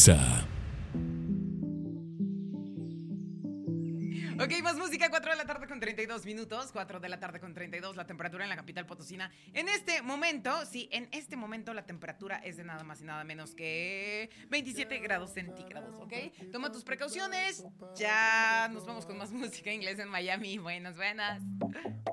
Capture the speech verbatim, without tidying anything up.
Exa. Ok, más música, cuatro de la tarde con treinta y dos minutos, cuatro de la tarde con treinta y dos, la temperatura en la capital potosina. En este momento, sí, en este momento la temperatura es de nada más y nada menos que veintisiete grados centígrados, ¿ok? Toma tus precauciones, ya nos vamos con más música inglesa en Miami. Buenas, buenas.